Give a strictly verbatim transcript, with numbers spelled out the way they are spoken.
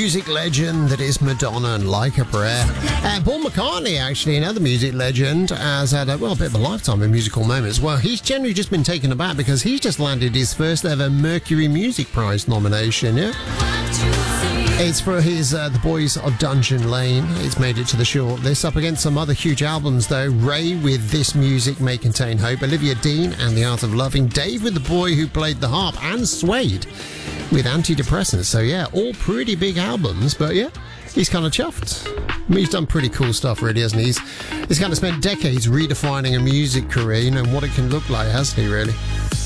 music legend that is Madonna and Like a Prayer. And Paul McCartney, actually, another music legend, has had a, well, a bit of a lifetime of musical moments. Well, he's generally just been taken aback because he's just landed his first ever Mercury Music Prize nomination, yeah? It's for his uh, The Boys of Dungeon Lane. It's made it to the short list. Up against some other huge albums, though. Ray with This Music May Contain Hope. Olivia Dean and The Art of Loving. Dave with The Boy Who Played the Harp. And Suede with Antidepressants. So, yeah, all pretty big albums. But, yeah, he's kind of chuffed. I mean, he's done pretty cool stuff, really, hasn't he? He's, he's kind of spent decades redefining a music career, you know, what it can look like, hasn't he, really?